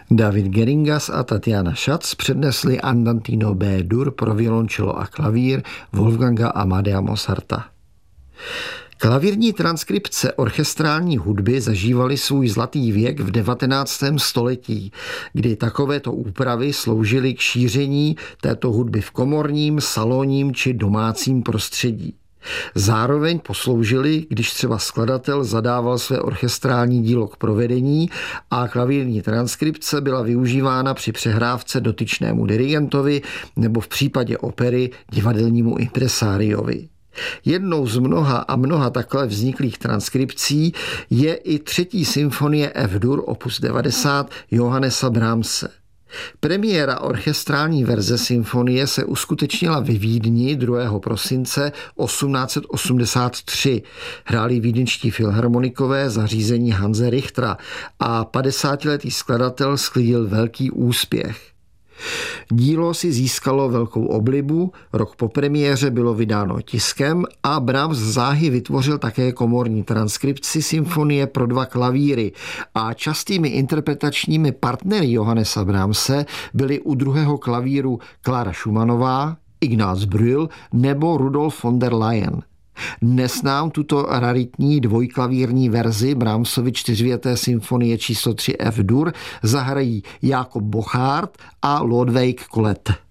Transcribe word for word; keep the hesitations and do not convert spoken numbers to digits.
David Geringas a Tatjana Schatz přednesli Andantino B-dur pro violončelo a klavír Wolfganga Amadea Mozarta. Klavírní transkripce orchestrální hudby zažívaly svůj zlatý věk v devatenáctém století, kdy takovéto úpravy sloužily k šíření této hudby v komorním, salonním či domácím prostředí. Zároveň posloužily, když třeba skladatel zadával své orchestrální dílo k provedení a klavírní transkripce byla využívána při přehrávce dotyčnému dirigentovi nebo v případě opery divadelnímu impresáriovi. Jednou z mnoha a mnoha takhle vzniklých transkripcí je i třetí symfonie F-dur opus devadesát Johannesa Brahmse. Premiéra orchestrální verze symfonie se uskutečnila ve Vídni druhého prosince osmnáct set osmdesát tři. Hráli vídeňští filharmonikové zařízení Hanse Richtera a padesátiletý skladatel sklidil velký úspěch. Dílo si získalo velkou oblibu, rok po premiéře bylo vydáno tiskem a Brahms záhy vytvořil také komorní transkripci symfonie pro dva klavíry a častými interpretačními partnery Johannesa Brahmse byli u druhého klavíru Klára Schumannová, Ignaz Brühl nebo Rudolf von der Leyen. Dnes nám tuto raritní dvojklavírní verzi Brahmsovy čtyřvěté symfonie číslo tři F-dur zahrají Jakob Bochart a Lodewijk Colette.